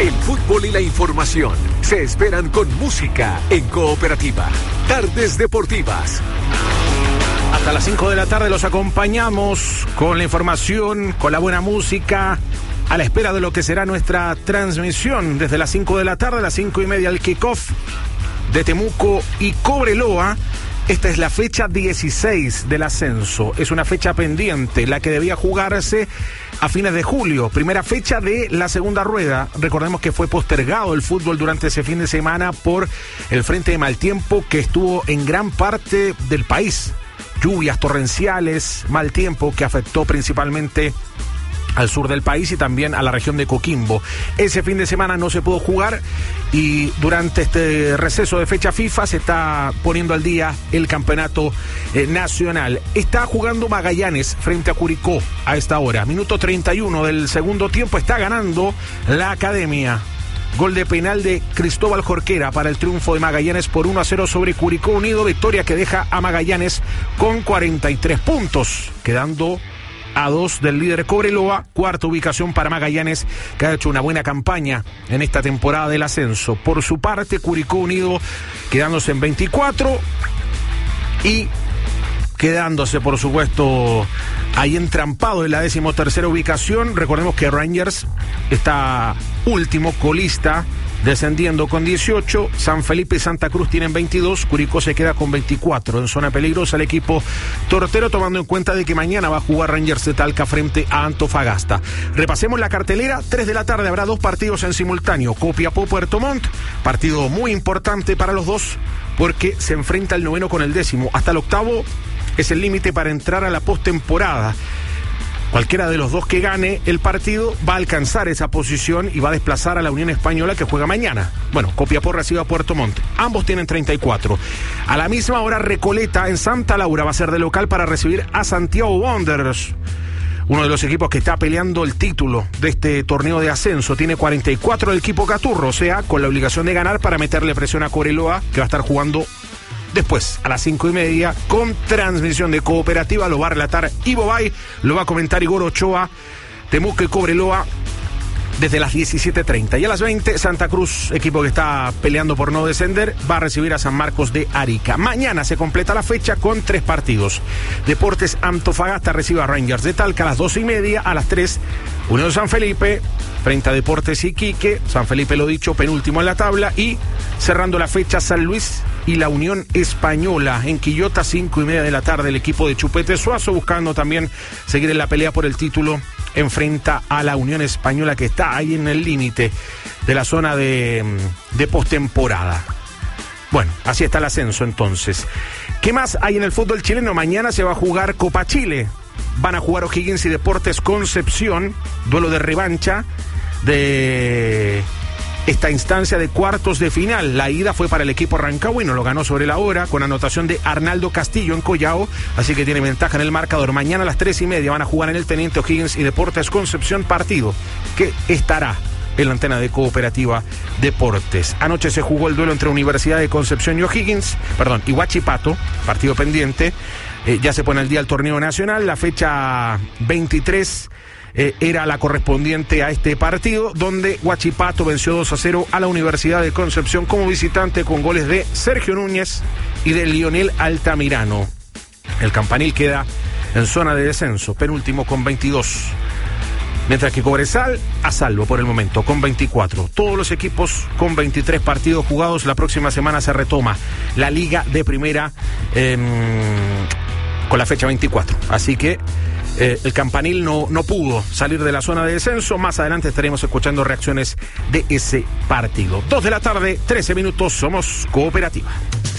El fútbol y la información se esperan con música en Cooperativa. Tardes Deportivas. Hasta las 5 de la tarde los acompañamos con la información, con la buena música, a la espera de lo que será nuestra transmisión desde las 5 de la tarde, a las 5:30 el kickoff de Temuco y Cobreloa. Esta es la fecha 16 del ascenso. Es una fecha pendiente, la que debía jugarse a fines de julio. Primera fecha de la segunda rueda. Recordemos que fue postergado el fútbol durante ese fin de semana por el frente de mal tiempo que estuvo en gran parte del país. Lluvias torrenciales, mal tiempo que afectó principalmente al sur del país y también a la región de Coquimbo. Ese fin de semana no se pudo jugar y durante este receso de fecha FIFA se está poniendo al día el campeonato nacional. Está jugando Magallanes frente a Curicó a esta hora. Minuto 31 del segundo tiempo, está ganando la Academia. Gol de penal de Cristóbal Jorquera para el triunfo de Magallanes por 1-0 sobre Curicó Unido. Victoria que deja a Magallanes con 43 puntos, quedando a 2 del líder Cobreloa. Cuarta ubicación para Magallanes, que ha hecho una buena campaña en esta temporada del ascenso. Por su parte, Curicó Unido quedándose en 24 y quedándose, por supuesto, ahí entrampado en la 13ª ubicación. Recordemos que Rangers está último, colista, descendiendo con 18. San Felipe y Santa Cruz tienen 22. Curicó se queda con 24. En zona peligrosa el equipo tortero, tomando en cuenta de que mañana va a jugar Rangers de Talca frente a Antofagasta. Repasemos la cartelera. 3 de la tarde habrá 2 partidos en simultáneo. Copiapó Puerto Montt, partido muy importante para los dos porque se enfrenta el 9º con el 10º. Hasta el 8º es el límite para entrar a la postemporada. Cualquiera de los dos que gane el partido va a alcanzar esa posición y va a desplazar a la Unión Española, que juega mañana. Bueno, Copiapó recibe a Puerto Montt. Ambos tienen 34. A la misma hora, Recoleta en Santa Laura va a ser de local para recibir a Santiago Wanderers, uno de los equipos que está peleando el título de este torneo de ascenso. Tiene 44 el equipo Caturro, o sea, con la obligación de ganar para meterle presión a Cobreloa, que va a estar jugando después, a las 5:30, con transmisión de Cooperativa. Lo va a relatar Ivo Bay, lo va a comentar Igor Ochoa. Temuco y Cobreloa desde las 17:30. Y a las 20, Santa Cruz, equipo que está peleando por no descender, va a recibir a San Marcos de Arica. Mañana se completa la fecha con 3 partidos. Deportes Antofagasta recibe a Rangers de Talca a las 2:30. A las 3, Unión San Felipe frente a Deportes Iquique. San Felipe, lo dicho, penúltimo en la tabla. Y cerrando la fecha, San Luis y la Unión Española en Quillota, 5:30 de la tarde. El equipo de Chupete Suazo, buscando también seguir en la pelea por el título, enfrenta a la Unión Española, que está ahí en el límite de la zona de postemporada. Bueno, así está el ascenso entonces. ¿Qué más hay en el fútbol chileno? Mañana se va a jugar Copa Chile. Van a jugar O'Higgins y Deportes Concepción, duelo de revancha de esta instancia de cuartos de final. La ida fue para el equipo rancagüino, lo ganó sobre la hora con anotación de Arnaldo Castillo en Collao, así que tiene ventaja en el marcador. Mañana a las 3:30 van a jugar en el Teniente O'Higgins y Deportes Concepción, partido que estará en la antena de Cooperativa Deportes. Anoche se jugó el duelo entre Universidad de Concepción y Huachipato, partido pendiente. Ya se pone al día el torneo nacional. La fecha 23 era la correspondiente a este partido, donde Huachipato venció 2-0 a la Universidad de Concepción como visitante, con goles de Sergio Núñez y de Lionel Altamirano. El Campanil queda en zona de descenso, penúltimo con 22. Mientras que Cobresal a salvo por el momento con 24. Todos los equipos con 23 partidos jugados. La próxima semana se retoma la Liga de Primera con la fecha 24. Así que el Campanil no pudo salir de la zona de descenso. Más adelante estaremos escuchando reacciones de ese partido. 2 de la tarde, 13 minutos. Somos Cooperativa.